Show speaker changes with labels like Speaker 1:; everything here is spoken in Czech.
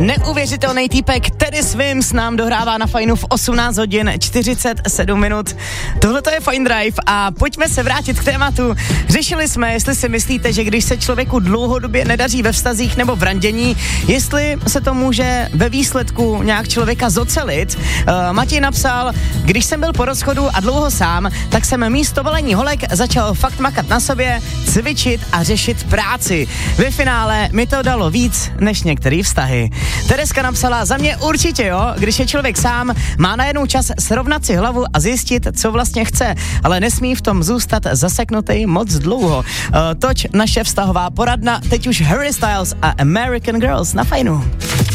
Speaker 1: Neuvěřitelný týpek Teddy Swims nám dohrává na Fajnu v 18 hodin 47 minut. Tohle to je Fine Drive a pojďme se vrátit k tématu. Řešili jsme, jestli si myslíte, že když se člověku dlouhodobě nedaří ve vztazích nebo v randění, jestli se to může ve výsledku nějak člověka zocelit. Matěj napsal, když jsem byl po rozchodu a dlouho sám, tak jsem místo balení holek začal fakt makat na sobě, cvičit a řešit práci. Ve finále mi to dalo víc než některé vztahy. Tereska napsala, za mě určitě jo, když je člověk sám, má najednou čas srovnat si hlavu a zjistit, co vlastně chce, ale nesmí v tom zůstat zaseknutý moc dlouho. Toť naše vztahová poradna, teď už Harry Styles a American Girls na Fajnu.